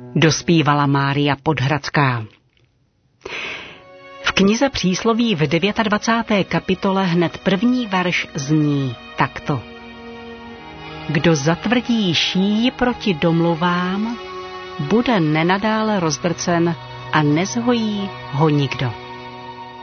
Dospívala Mária Podhradská. V knize Přísloví v 29. kapitole hned první verš zní takto. Kdo zatvrdí šíji proti domluvám, bude nenadále rozdrcen a nezhojí ho nikdo.